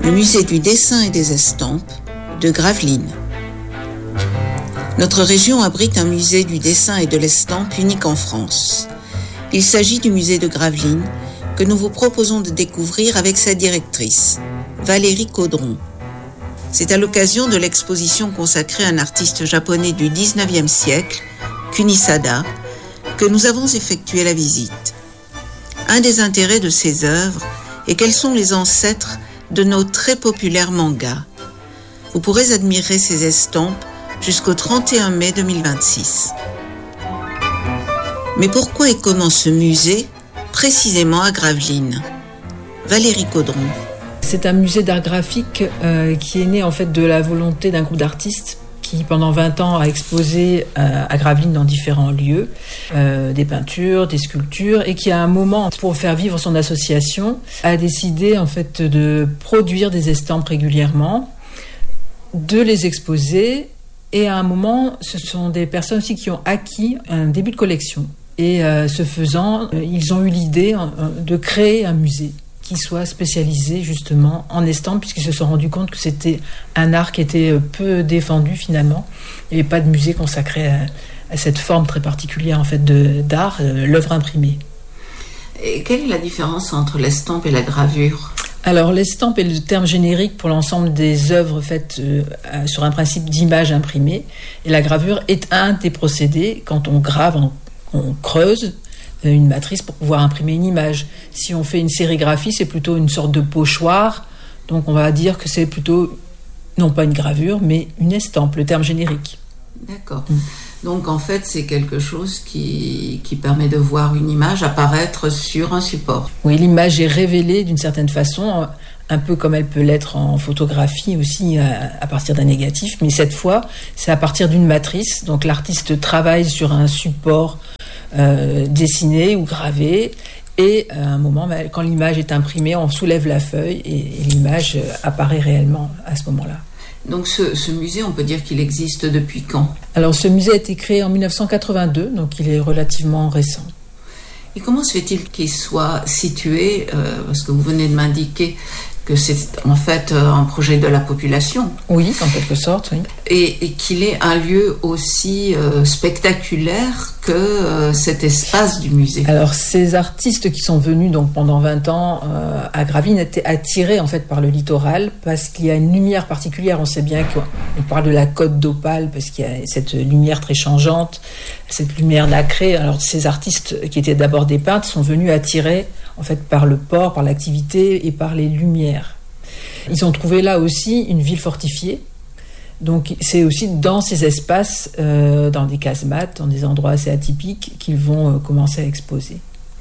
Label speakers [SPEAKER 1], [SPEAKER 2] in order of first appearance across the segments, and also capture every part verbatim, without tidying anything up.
[SPEAKER 1] le musée du dessin et des estampes de Gravelines. Notre région abrite un musée du dessin et de l'estampe unique en France. Il s'agit du musée de Gravelines que nous vous proposons de découvrir avec sa directrice, Valérie Caudron. C'est à l'occasion de l'exposition consacrée à un artiste japonais du dix-neuvième siècle, Kunisada, que nous avons effectué la visite. Un des intérêts de ces œuvres est qu'elles sont les ancêtres de nos très populaires mangas. Vous pourrez admirer ces estampes jusqu'au trente et un mai deux mille vingt-six. Mais pourquoi et comment ce musée, précisément à Gravelines? Valérie Caudron.
[SPEAKER 2] C'est un musée d'art graphique euh, qui est né en fait de la volonté d'un groupe d'artistes qui pendant vingt ans a exposé euh, à Gravelines dans différents lieux, euh, des peintures, des sculptures, et qui à un moment, pour faire vivre son association, a décidé en fait de produire des estampes régulièrement, de les exposer, et à un moment, ce sont des personnes aussi qui ont acquis un début de collection. Et euh, ce faisant, euh, ils ont eu l'idée euh, de créer un musée qui soit spécialisé justement en estampes, puisqu'ils se sont rendus compte que c'était un art qui était peu défendu finalement. Il n'y avait pas de musée consacré à, à cette forme très particulière en fait de, d'art, euh, l'œuvre imprimée.
[SPEAKER 1] Et quelle est la différence entre l'estampe et la gravure ?
[SPEAKER 2] Alors l'estampe est le terme générique pour l'ensemble des œuvres faites euh, sur un principe d'image imprimée, et la gravure est un des procédés. Quand on grave, on, on creuse une matrice pour pouvoir imprimer une image. Si on fait une sérigraphie, c'est plutôt une sorte de pochoir, donc on va dire que c'est plutôt, non pas une gravure, mais une estampe, le terme générique.
[SPEAKER 1] D'accord. Mmh. Donc en fait, c'est quelque chose qui, qui permet de voir une image apparaître sur un support.
[SPEAKER 2] Oui, l'image est révélée d'une certaine façon, un peu comme elle peut l'être en photographie aussi, à, à partir d'un négatif, mais cette fois, c'est à partir d'une matrice. Donc l'artiste travaille sur un support Euh, dessiné ou gravé, et à un moment, quand l'image est imprimée, on soulève la feuille et, et l'image apparaît réellement à ce moment-là.
[SPEAKER 1] Donc ce, ce musée, on peut dire qu'il existe depuis quand ?
[SPEAKER 2] Alors ce musée a été créé en dix-neuf cent quatre-vingt-deux, donc il est relativement récent.
[SPEAKER 1] Et comment se fait-il qu'il soit situé, euh, parce que vous venez de m'indiquer que c'est en fait un projet de la population.
[SPEAKER 2] Oui, en quelque sorte, oui.
[SPEAKER 1] Et, et qu'il est un lieu aussi euh, spectaculaire que euh, cet espace du musée.
[SPEAKER 2] Alors, ces artistes qui sont venus donc pendant vingt ans euh, à Gravelines étaient attirés en fait par le littoral, parce qu'il y a une lumière particulière. On sait bien qu'on parle de la côte d'Opale parce qu'il y a cette lumière très changeante, cette lumière nacrée. Alors, ces artistes qui étaient d'abord des peintres sont venus attirés en fait par le port, par l'activité et par les lumières. Ils ont trouvé là aussi une ville fortifiée. Donc c'est aussi dans ces espaces, euh, dans des casemates, dans des endroits assez atypiques, qu'ils vont euh, commencer à exposer.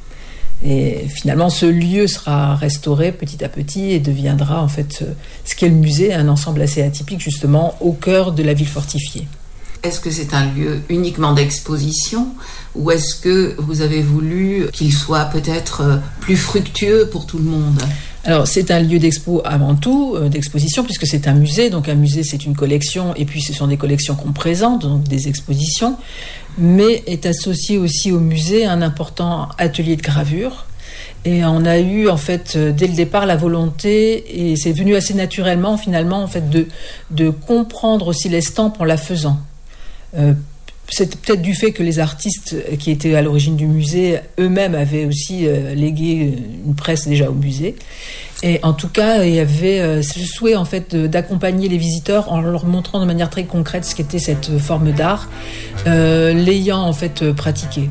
[SPEAKER 2] Et finalement, ce lieu sera restauré petit à petit et deviendra en fait ce qu'est le musée, un ensemble assez atypique justement au cœur de la ville fortifiée.
[SPEAKER 1] Est-ce que c'est un lieu uniquement d'exposition, ou est-ce que vous avez voulu qu'il soit peut-être plus fructueux pour tout le monde ?
[SPEAKER 2] Alors c'est un lieu d'expo avant tout, euh, d'exposition, puisque c'est un musée. Donc un musée, c'est une collection, et puis ce sont des collections qu'on présente, donc des expositions, mais est associé aussi au musée un important atelier de gravure. Et on a eu en fait dès le départ la volonté, et c'est venu assez naturellement finalement en fait de, de comprendre aussi l'estampe en la faisant. Euh, c'est peut-être du fait que les artistes qui étaient à l'origine du musée eux-mêmes avaient aussi euh, légué une presse déjà au musée, et en tout cas il y avait euh, ce souhait en fait d'accompagner les visiteurs en leur montrant de manière très concrète ce qu'était cette forme d'art, euh, l'ayant en fait pratiqué.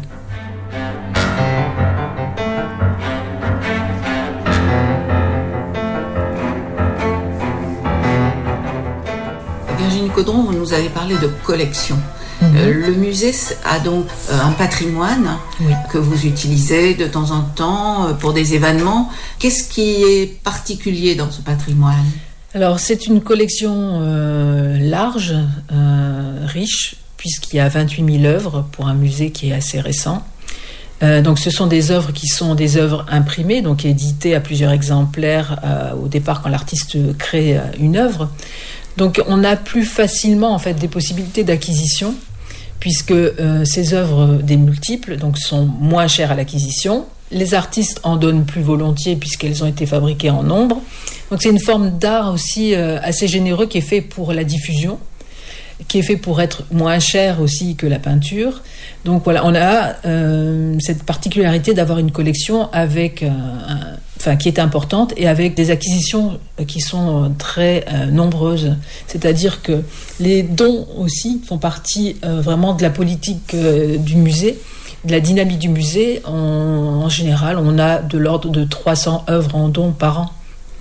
[SPEAKER 1] Virginie Caudron, vous nous avez parlé de collection. Mmh. Euh, le musée a donc euh, un patrimoine, oui, que vous utilisez de temps en temps euh, pour des événements. Qu'est-ce qui est particulier dans ce patrimoine ?
[SPEAKER 2] Alors c'est une collection euh, large, euh, riche, puisqu'il y a vingt-huit mille œuvres pour un musée qui est assez récent. Euh, donc ce sont des œuvres qui sont des œuvres imprimées, donc éditées à plusieurs exemplaires euh, au départ quand l'artiste crée euh, une œuvre. Donc on a plus facilement en fait des possibilités d'acquisition, puisque euh, ces œuvres des multiples donc sont moins chères à l'acquisition, les artistes en donnent plus volontiers puisqu'elles ont été fabriquées en nombre. Donc c'est une forme d'art aussi euh, assez généreux qui est fait pour la diffusion, qui est fait pour être moins cher aussi que la peinture. Donc voilà, on a euh, cette particularité d'avoir une collection avec, euh, un, enfin, qui est importante et avec des acquisitions qui sont très euh, nombreuses. C'est-à-dire que les dons aussi font partie euh, vraiment de la politique euh, du musée, de la dynamique du musée. En, en général, on a de l'ordre de trois cents œuvres en dons par an.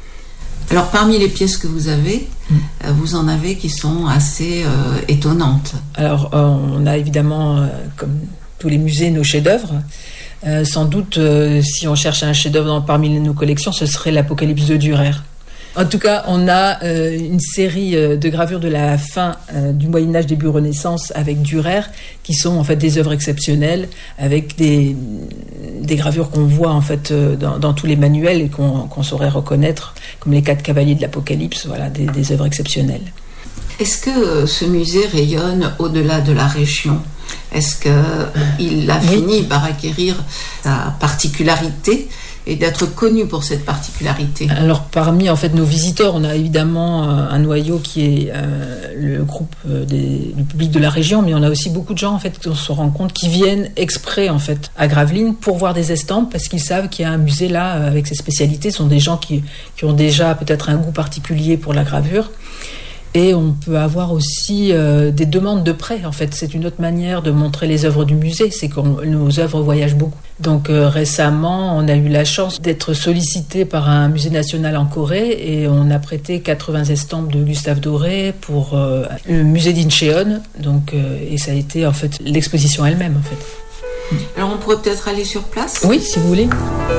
[SPEAKER 1] Alors, parmi les pièces que vous avez, mmh. euh, vous en avez qui sont assez euh, étonnantes.
[SPEAKER 2] Alors, euh, on a évidemment, euh, comme tous les musées, nos chefs-d'œuvre. Euh, sans doute, euh, si on cherche un chef-d'œuvre dans, parmi nos collections, ce serait l'Apocalypse de Dürer. En tout cas, on a euh, une série euh, de gravures de la fin euh, du Moyen-Âge, début Renaissance, avec Dürer, qui sont en fait des œuvres exceptionnelles, avec des, des gravures qu'on voit en fait euh, dans, dans tous les manuels et qu'on, qu'on saurait reconnaître, comme les quatre cavaliers de l'Apocalypse, voilà, des, des œuvres exceptionnelles.
[SPEAKER 1] Est-ce que euh, ce musée rayonne au-delà de la région ? Est-ce qu'il a oui. fini par acquérir sa particularité et d'être connu pour cette particularité?
[SPEAKER 2] Alors parmi en fait nos visiteurs, on a évidemment euh, un noyau qui est euh, le groupe euh, des, du public de la région, mais on a aussi beaucoup de gens en fait qu'on se rend compte qui viennent exprès en fait à Gravelines pour voir des estampes parce qu'ils savent qu'il y a un musée là euh, avec ses spécialités. Ce sont des gens qui, qui ont déjà peut-être un goût particulier pour la gravure. Et on peut avoir aussi euh, des demandes de prêt. En fait, c'est une autre manière de montrer les œuvres du musée, c'est que nos œuvres voyagent beaucoup. Donc euh, récemment, on a eu la chance d'être sollicité par un musée national en Corée et on a prêté quatre-vingts estampes de Gustave Doré pour euh, le musée d'Incheon. Donc euh, et ça a été en fait l'exposition elle-même en fait.
[SPEAKER 1] Alors on pourrait peut-être aller sur place ?
[SPEAKER 2] Oui, si vous voulez.